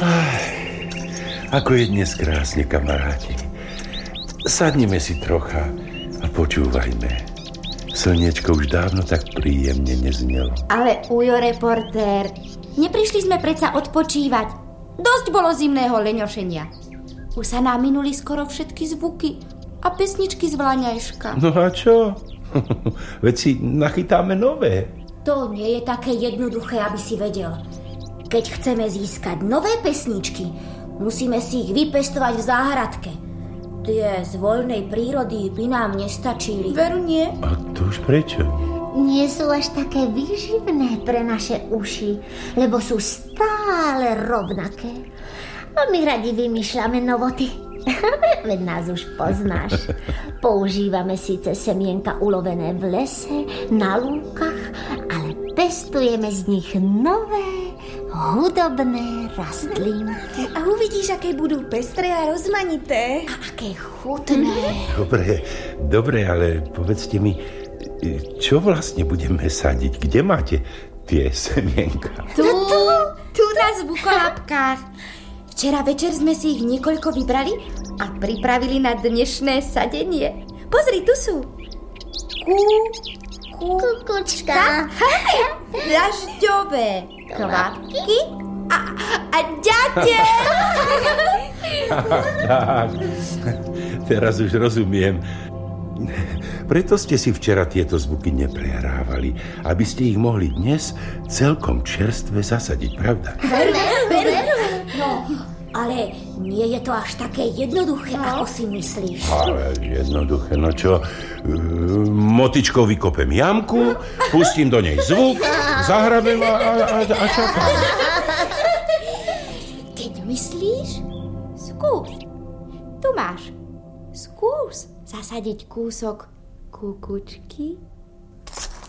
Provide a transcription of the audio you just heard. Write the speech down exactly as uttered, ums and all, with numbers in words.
Ako je dnes krásne, kamaráti. Sadnime si trocha a počúvajme. Slniečko už dávno tak príjemne neznelo. Ale ujo, reportér, neprišli sme predsa odpočívať. Dosť bolo zimného leňošenia. Už sa nám minuli skoro všetky zvuky a pesničky z Vlaňajška. No a čo? Veď si nachytáme nové. To nie je také jednoduché, aby si vedel. Keď chceme získať nové pesničky, musíme si ich vypestovať v záhradke. Tie z voľnej prírody by nám nestačili. Veru nie? A to už prečo? Nie sú až také výživné pre naše uši, lebo sú stále rovnaké. A my radi vymýšľame novoty. Veď nás už poznáš. Používame síce semienka ulovené v lese, na lúkach, ale pestujeme z nich nové, hudobné rastlinky. A uvidíš, aké budú pestré a rozmanité. A aké chutné. Dobre, dobre, ale povedzte mi, čo vlastne budeme sadiť? Kde máte tie semienka? Tu, tu, tu na zvukolapkách. Včera večer sme si ich niekoľko vybrali a pripravili na dnešné sadenie. Pozri, tu sú. Kú, kú, Kukučka. dažďové kvapky a, a ďate. Tak, teraz už rozumiem. Preto ste si včera tieto zvuky neprehrávali, aby ste ich mohli dnes celkom čerstve zasadiť, pravda? Veru, veru. No, ale nie je to až také jednoduché, no. Ako si myslíš. Ale jednoduché, no čo? Motičkou vykopem jamku, pustím do nej zvuk, zahrabem a, a, a čakám. Keď myslíš, skús. Tu máš. Skús zasadiť kúsok kukučky.